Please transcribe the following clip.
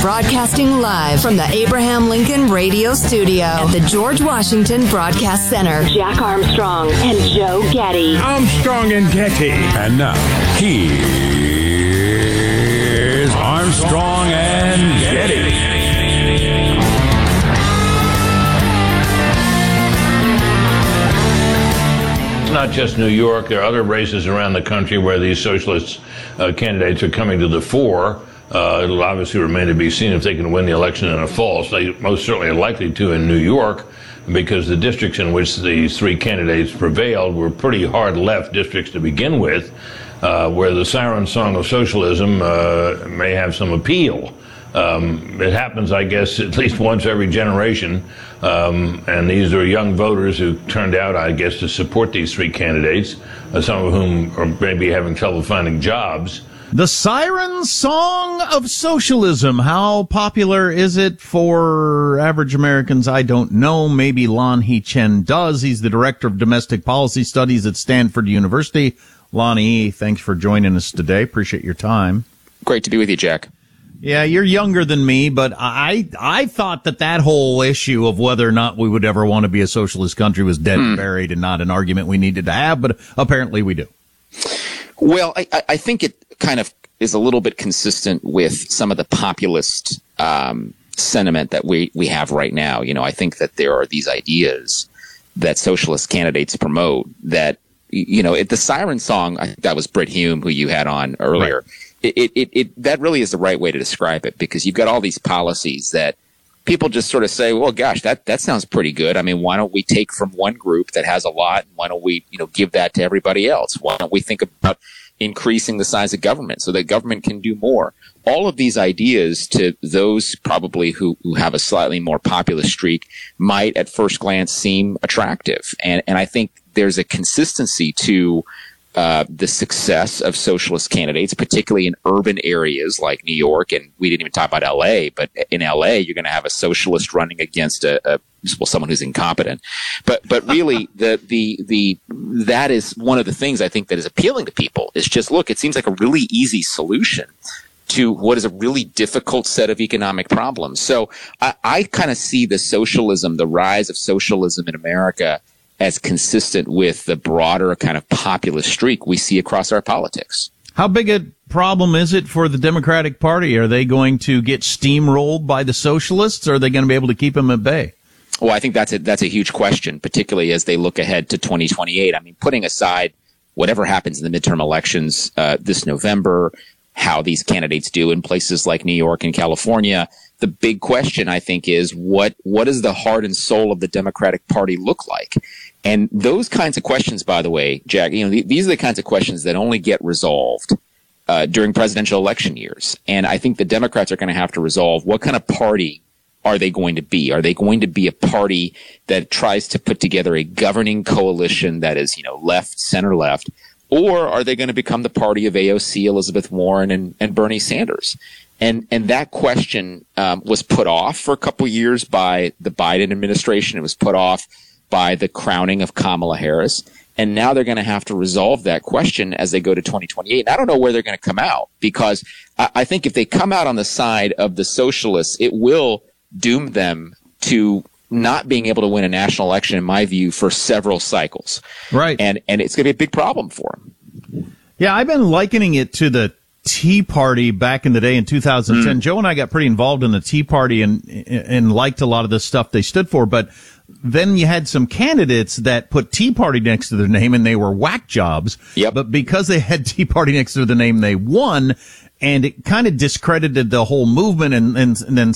Broadcasting live from the Abraham Lincoln Radio Studio at the George Washington Broadcast Center. Jack Armstrong and Joe Getty. Armstrong and Getty. And now, here's Armstrong and Getty. Not just New York. There are other races around the country where these socialist candidates are coming to the fore. It'll obviously remain to be seen if they can win the election in a false. They most certainly are likely to in New York, because the districts in which these three candidates prevailed were pretty hard left districts to begin with, where the siren song of socialism may have some appeal. It happens, I guess, at least once every generation. And these are young voters who turned out, I guess, to support these three candidates, some of whom are maybe having trouble finding jobs. The siren song of socialism. How popular is it for average Americans? I don't know. Maybe Lan He-chen does. He's the director of domestic policy studies at Stanford University. Lonnie, thanks for joining us today. Appreciate your time. Great to be with you, Jack. Yeah, you're younger than me, but I thought that whole issue of whether or not we would ever want to be a socialist country was dead and buried and not an argument we needed to have, but apparently we do. Well, I think it kind of is a little bit consistent with some of the populist sentiment that we have right now. You know, I think that there are these ideas that socialist candidates promote that, you know, the siren song, I think that was Britt Hume who you had on earlier. Right. That really is the right way to describe it, because you've got all these policies that people just sort of say, well, gosh, that sounds pretty good. I mean, why don't we take from one group that has a lot, and why don't we, give that to everybody else? Why don't we think about increasing the size of government so that government can do more? All of these ideas, to those probably who have a slightly more populist streak, might at first glance seem attractive. And I think there's a consistency to the success of socialist candidates, particularly in urban areas like New York, and we didn't even talk about L.A., but in L.A. you're going to have a socialist running against someone who's incompetent. But really, that is one of the things I think that is appealing to people. Is just, look, it seems like a really easy solution to what is a really difficult set of economic problems. So I kind of see the rise of socialism in America as consistent with the broader kind of populist streak we see across our politics. How big a problem is it for the Democratic Party? Are they going to get steamrolled by the socialists, or are they going to be able to keep them at bay? Well, I think that's a huge question, particularly as they look ahead to 2028. I mean, putting aside whatever happens in the midterm elections this November, how these candidates do in places like New York and California, the big question, I think, is what does the heart and soul of the Democratic Party look like? And those kinds of questions, by the way, Jack, these are the kinds of questions that only get resolved during presidential election years. And I think the Democrats are going to have to resolve what kind of party are they going to be? Are they going to be a party that tries to put together a governing coalition that is, left, center left? Or are they going to become the party of AOC, Elizabeth Warren, and Bernie Sanders? And that question was put off for a couple of years by the Biden administration. It was put off by the crowning of Kamala Harris. And now they're going to have to resolve that question as they go to 2028. And I don't know where they're going to come out, because I think if they come out on the side of the socialists, it will doom them to not being able to win a national election, in my view, for several cycles. Right. And it's going to be a big problem for them. Yeah, I've been likening it to the Tea Party back in the day in 2010. Joe and I got pretty involved in the Tea Party and liked a lot of the stuff they stood for, but then you had some candidates that put Tea Party next to their name, and they were whack jobs. Yep. But because they had Tea Party next to their name, they won, and it kind of discredited the whole movement. And then